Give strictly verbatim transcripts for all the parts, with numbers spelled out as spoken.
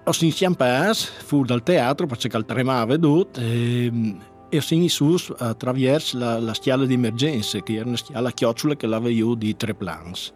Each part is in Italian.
ho iniziato fuori dal teatro perché il tremava tutto e, e ho iniziato attraverso la, la stiala di emergenze, che era una stiala a chiocciola che l'avevo io di tre plans.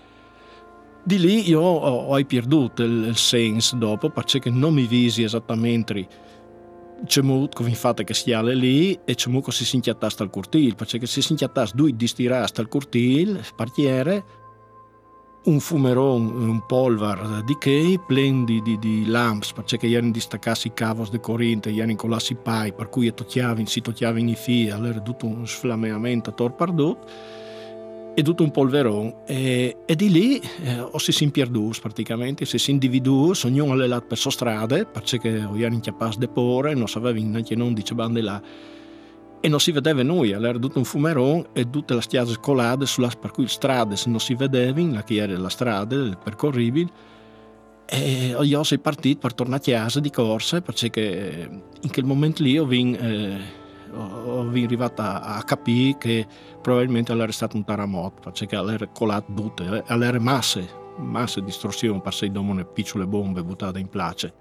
Di lì io ho, ho perduto il, il senso dopo, perché non mi visi esattamente c'è molto che fate che stiale lì e c'è molto che si sinchiattasse al cortile, perché se si sinchiattasse due di stirasse al cortile, partiere, un fumeron, un polvar di che, plen di, di, di lamps, perché erano distaccati i cavos di corrente, erano incollati i pai, per cui tocchiavano, si tocchiavano i fili, allora tutto un sflammeamento a tor pardot, e tutto un polveron. E, e di lì eh, o si si perduti praticamente, si si individuati, ognuno alle per sue strade, perché erano inchiappati de pore, non sapevano neanche non dicevano di là. E non si vedeva noi, era tutto un fumeron e tutte le strade scolate, sulla, per cui le strade non si vedevano, la che era la strada, il percorribile, e io sono partito per tornare a casa di corsa, perché in quel momento lì ho vinto eh, ho arrivato a, a capire che probabilmente era stato un terremoto, perché era colato tutte, era masse, masse di distruzione, perché dopo una piccole bombe buttate in place.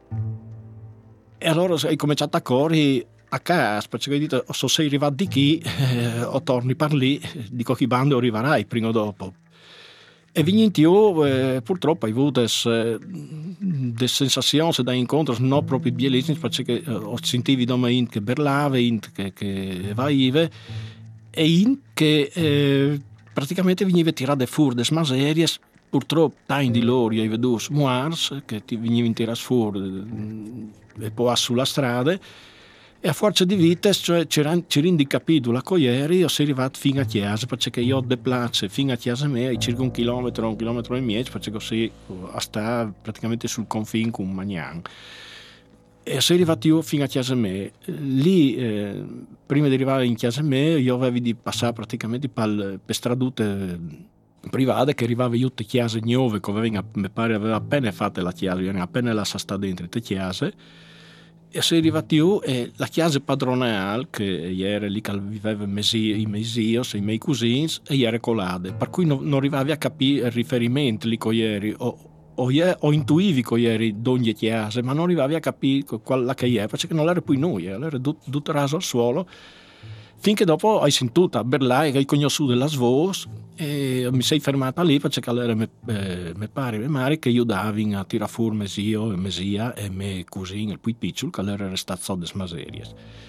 E allora ho cominciato a correre a casa, perché ho detto, se sei arrivato di qui, eh, o torni per lì, dico che bando arriverai prima o dopo. E vinti io, eh, purtroppo, ho avuto delle sensazioni da incontro, non proprio bellissime, perché eh, ho sentito domani che berlava, che, che vaive, e in che eh, praticamente veniva tirate fuori delle maserie, purtroppo tanti di loro io vedo muars che ti venivano tirati fuori e poi sulla strada, e a forza di vite, cioè c'erano di capitolo a Coieri, ho sei arrivato fino a Chiesa, perché io ho de place fino a Chiesa mia, circa un chilometro, un chilometro e mezzo, perché così sta praticamente sul confine con Magnan. E sono arrivato io fino a Chiesa mia. Lì, eh, prima di arrivare in Chiesa mia, io avevo di passare praticamente per, per stradute private che arrivava io a Chiesa nuove, che aveva, mi pare aveva appena fatto la Chiesa, aveva appena la sta dentro le Chiese. E sono arrivato io e la chiesa padronale, che era lì che viveva i miei zii, i miei cugini, e era colata, per cui non, non arrivavi a capire il riferimento lì con ieri, o, o, o intuivi con ieri d'ogni chiesa, ma non arrivavi a capire quella che era, perché non era più noi, era tutto raso al suolo, finché dopo hai sentito a Berlai che hai conosciuto la Svos e mi sei fermata lì perché era me, eh, me pare me mare che io davi a tirare fuori mio zio e mia zia e mie cugine il più piccolo che era restato des maserie,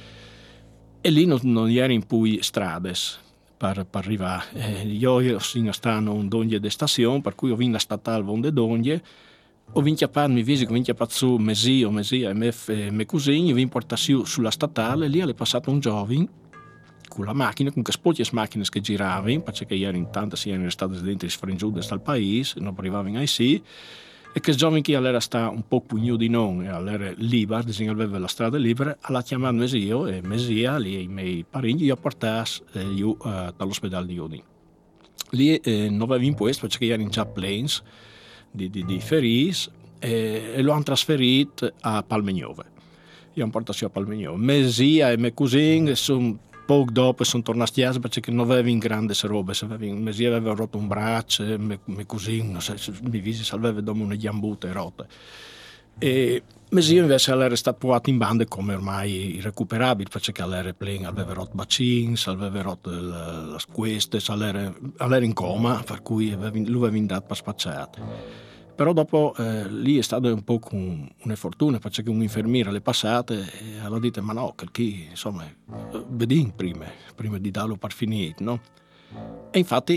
e lì non, non erano più strade per, per arrivare. Eh, io, io sono stato in donne di stazione, per cui ho vinto la statale vonde donne, ho vinto a mi visi che ho vinto su mio zio, mia zia e mie, mie cugine, ho vinto portato su sulla statale, lì è passato un giovane con la macchina, con che spocchie macchine che giravano, perché ieri in tante si erano state dentro sfrangiute dal paese, non arrivavano ai sì, e che giovane che allora sta un po' più di noi, allora libera, aveva la strada libera, alla chiamata mio zio e mia zia, lì i miei parenti, io ho portato eh, io uh, dall'ospedale di Udine. Lì eh, non avevo imposto perché erano già planes di, di, di feriti eh, e lo hanno trasferito a Palmegnove. Io ho portato a Palmegnove. Mia zia e mie cugine sono poco dopo sono tornati a casa perché non avevo in grandi robe, mia zia aveva rotto un braccio, mie, mie cugine, mi visi salvava dopo una gambute rotte. E mia zia invece era stata provata in bande come ormai irrecuperabile, perché all'aeroplane aveva rotto bacini, aveva rotto le, le queste, era, era in coma, per cui lui aveva dato per spacciato. Però dopo eh, lì è stato un po' un, una fortuna, perché un'infermiera le passate e allora dite ma no, che chi, insomma, vedi prima, prima di darlo per finito, no? E infatti,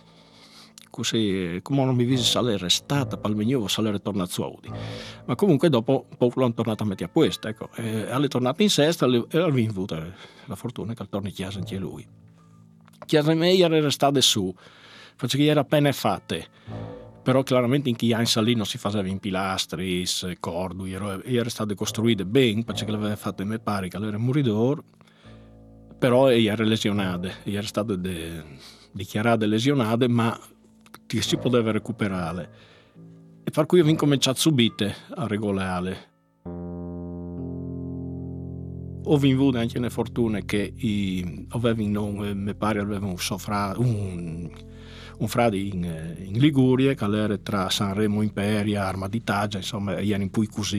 così, come non mi visi salire restata, Palmignovo salire tornato su Audi. Ma comunque dopo un po' l'hanno tornato a mettere a questo, ecco. E alle tornate in sesta e avevo avuto la fortuna che torni a chiesa anche lui. Chiesa mia era restata su, perché era appena fatte. Però chiaramente in chi anni lì non si faceva in pilastri, cordui, era stato costruito bene, perché l'aveva fatto in me pare che era muridor, però era lesionato, era stato de, dichiarato lesionato, ma si poteva recuperare. E per cui ho cominciato subito a regolare. Ho avuto anche una fortuna che i, avevo non, mi pare aveva un sofra, un un frate in, in Liguria che era tra Sanremo Imperia, Arma d'Italia, insomma, erano poi così